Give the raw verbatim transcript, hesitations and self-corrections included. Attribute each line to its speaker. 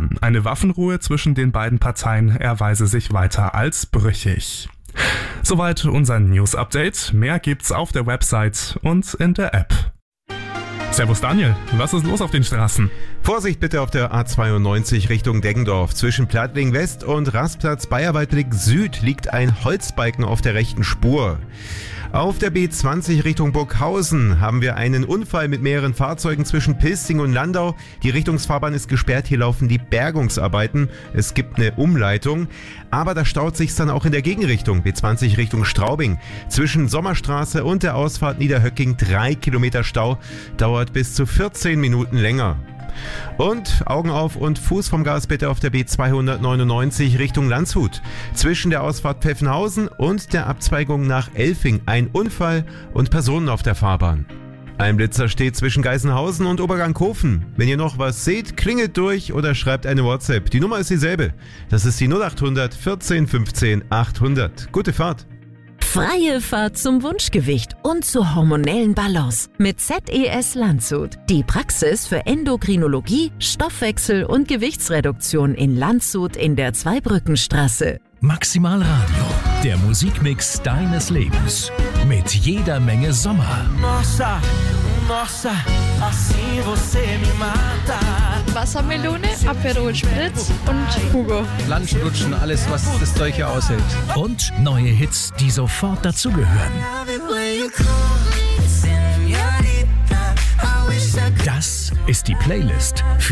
Speaker 1: Iran. Eine Waffenruhe zwischen den beiden Parteien erweise sich weiter als brüchig. Soweit unser News-Update. Mehr gibt's auf der Website und in der App. Servus Daniel, was ist los auf den Straßen?
Speaker 2: Vorsicht bitte auf der A zweiundneunzig Richtung Deggendorf. Zwischen Plattling West und Rastplatz Bayerwaldweg Süd liegt ein Holzbalken auf der rechten Spur. Auf der B zwanzig Richtung Burghausen haben wir einen Unfall mit mehreren Fahrzeugen zwischen Pilsting und Landau. Die Richtungsfahrbahn ist gesperrt, hier laufen die Bergungsarbeiten. Es gibt eine Umleitung, aber da staut sich's dann auch in der Gegenrichtung. B zwanzig Richtung Straubing. Zwischen Sommerstraße und der Ausfahrt Niederhöcking drei Kilometer Stau, dauert bis zu vierzehn Minuten länger. Und Augen auf und Fuß vom Gas bitte auf der B zweihundertneunundneunzig Richtung Landshut. Zwischen der Ausfahrt Pfeffenhausen und der Abzweigung nach Elfing ein Unfall und Personen auf der Fahrbahn. Ein Blitzer steht zwischen Geisenhausen und Obergankhofen. Wenn ihr noch was seht, klingelt durch oder schreibt eine WhatsApp. Die Nummer ist dieselbe. Das ist die null achthundert vierzehn fünfzehn achthundert. Gute Fahrt!
Speaker 3: Freie Fahrt zum Wunschgewicht und zur hormonellen Balance mit Z E S Landshut. Die Praxis für Endokrinologie, Stoffwechsel und Gewichtsreduktion in Landshut in der Zweibrückenstraße.
Speaker 4: Maximal Radio, der Musikmix deines Lebens. Mit jeder Menge Sommer.
Speaker 5: Nossa, nossa, assim você me mata.
Speaker 6: Wassermelone, Aperol Spritz und Hugo.
Speaker 7: Lunch, alles, was das Zeug hier aushält.
Speaker 4: Und neue Hits, die sofort dazugehören. Das ist die Playlist für